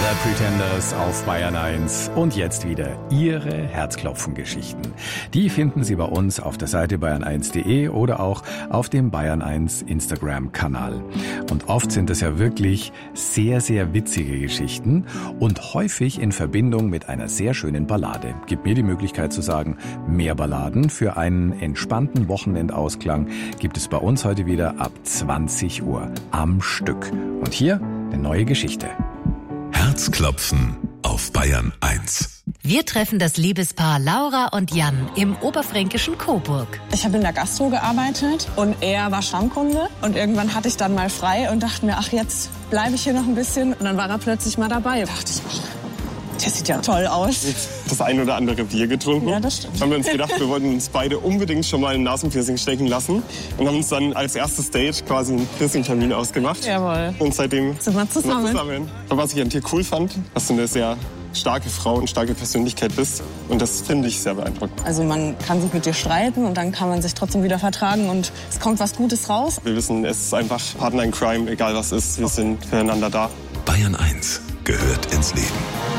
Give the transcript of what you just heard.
The Pretenders auf Bayern 1 und jetzt wieder Ihre Herzklopfen-Geschichten. Die finden Sie bei uns auf der Seite bayern1.de oder auch auf dem Bayern 1 Instagram-Kanal. Und oft sind es ja wirklich sehr, sehr witzige Geschichten und häufig in Verbindung mit einer sehr schönen Ballade. Gibt mir die Möglichkeit zu sagen, mehr Balladen für einen entspannten Wochenendausklang gibt es bei uns heute wieder ab 20 Uhr am Stück. Und hier eine neue Geschichte. Herzklopfen auf Bayern 1. Wir treffen das Liebespaar Laura und Jan im oberfränkischen Coburg. Ich habe in der Gastro gearbeitet und er war Stammkunde. Und irgendwann hatte ich dann mal frei und dachte mir, ach, jetzt bleibe ich hier noch ein bisschen. Und dann war er plötzlich mal dabei. Da dachte ich, ach, der sieht ja toll aus. Das ein oder andere Bier getrunken. Ja, das stimmt. Haben wir uns gedacht, wir wollten uns beide unbedingt schon mal ein Nasenpiercing stechen lassen. Und haben uns dann als erstes Date quasi einen Piercing-Termin ausgemacht. Jawohl. Und seitdem sind wir zusammen. Aber was ich an dir cool fand, dass du eine sehr starke Frau und starke Persönlichkeit bist. Und das finde ich sehr beeindruckend. Also man kann sich mit dir streiten und dann kann man sich trotzdem wieder vertragen und es kommt was Gutes raus. Wir wissen, es ist einfach Partner in Crime, egal was ist. Wir sind füreinander da. Bayern 1 gehört ins Leben.